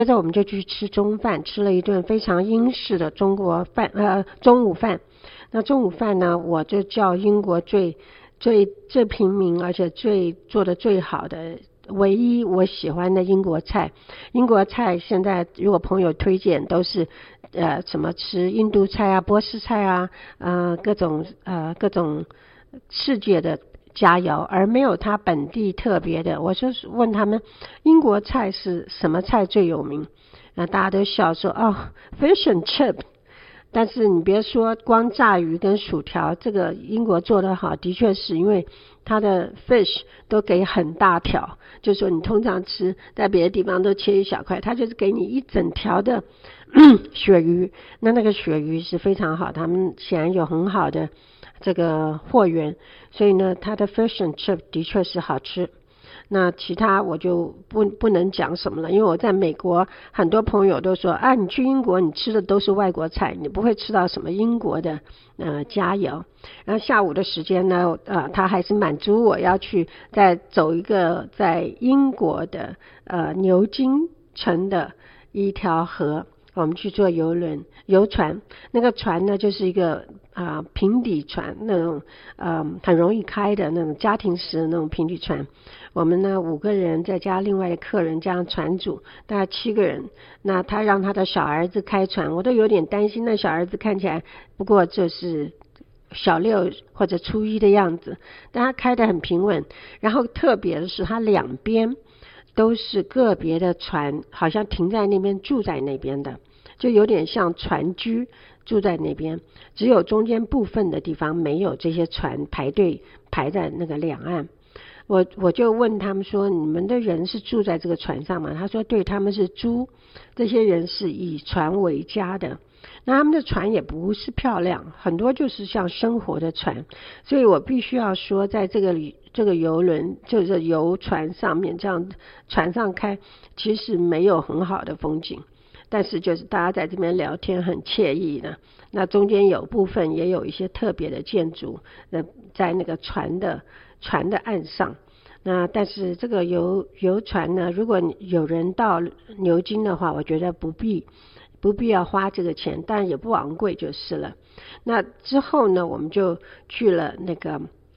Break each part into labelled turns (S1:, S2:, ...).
S1: 接着我们就去吃中饭，吃了一顿非常英式的中午饭。那中午饭呢，我就叫英国最平民而且做的最好的唯一我喜欢的英国菜。英国菜现在如果朋友推荐都是什么吃印度菜啊、波斯菜啊，各种世界的佳肴，而没有它本地特别的。我就问他们英国菜是什么菜最有名，大家都笑说fish and chip。但是你别说光炸鱼跟薯条，这个英国做得好，的确是因为它的 fish 都给很大条，就是说你通常吃在别的地方都切一小块，它就是给你一整条的鳕鱼。那个鳕鱼是非常好，他们显然有很好的这个货源，所以呢它的 fish and chip 的确是好吃。那其他我就不能讲什么了，因为我在美国很多朋友都说你去英国你吃的都是外国菜，你不会吃到什么英国的佳肴。然后下午的时间呢他还是满足我要去再走一个在英国的牛津城的一条河，我们去坐游船。那个船呢就是一个平底船，那种很容易开的那种家庭式的那种平底船。我们呢5个人再加另外的客人加上船主大概7个人。那他让他的小儿子开船，我都有点担心，那小儿子看起来不过就是小6或者初1的样子，但他开得很平稳。然后特别的是他两边都是个别的船，好像停在那边住在那边的，就有点像船居住在那边，只有中间部分的地方没有这些船排队排在那个两岸。我就问他们说，你们的人是住在这个船上吗？他说对，他们是租，这些人是以船为家的。那他们的船也不是漂亮，很多就是像生活的船。所以我必须要说，在这个游轮就是游船上面这样船上开，其实没有很好的风景，但是就是大家在这边聊天很惬意的。那中间有部分也有一些特别的建筑在那个船的岸上。那但是这个游船呢，如果有人到牛津的话，我觉得不必要花这个钱，但也不昂贵就是了。那之后呢，我们就去了那个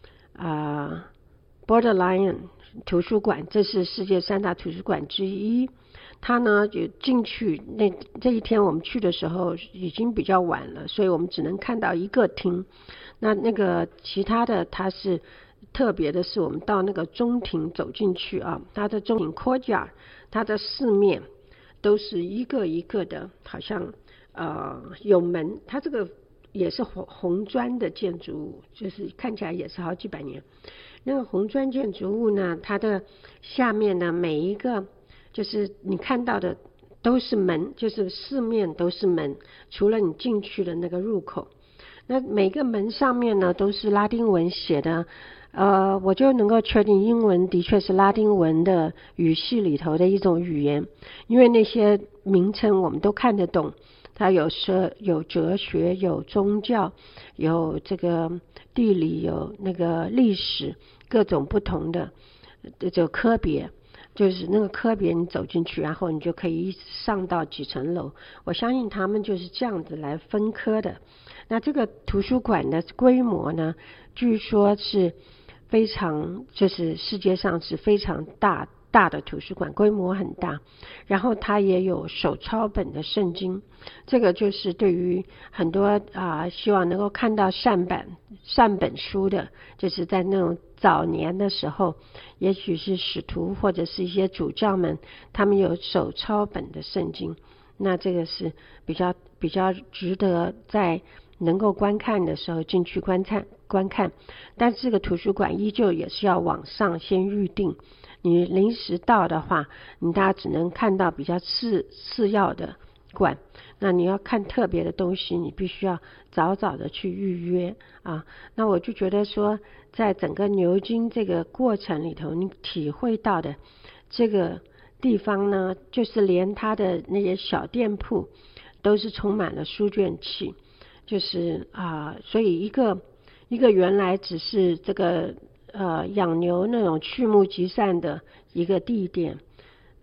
S1: Bodleian 图书馆，这是世界3大图书馆之一。他呢就进去，这一天我们去的时候已经比较晚了，所以我们只能看到一个厅。那个其他的它是特别的是，我们到那个中庭走进去它的中庭 courtyard， 它的四面都是一个一个的，好像有门，它这个也是红砖的建筑物，就是看起来也是好几百年。那个红砖建筑物呢，它的下面呢每一个就是你看到的都是门，就是四面都是门，除了你进去的那个入口。那每个门上面呢都是拉丁文写的，我就能够确定英文的确是拉丁文的语系里头的一种语言，因为那些名称我们都看得懂。它有哲学，有宗教，有这个地理，有那个历史，各种不同的这科别。就是那个科别你走进去，然后你就可以一直上到几层楼。我相信他们就是这样子来分科的。那这个图书馆的规模呢，据说是非常，就是世界上是非常大的图书馆，规模很大。然后它也有手抄本的圣经，这个就是对于很多希望能够看到善本书的，就是在那种早年的时候，也许是使徒或者是一些主教们，他们有手抄本的圣经。那这个是比较值得在能够观看的时候进去观看。但是这个图书馆依旧也是要网上先预定，你临时到的话，你大家只能看到比较次要的馆。那你要看特别的东西，你必须要早的去预约那我就觉得说，在整个牛津这个过程里头，你体会到的这个地方呢，就是连它的那些小店铺都是充满了书卷气，就是所以一个原来只是这个养牛那种畜牧集散的一个地点，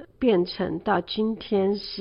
S1: 变成到今天是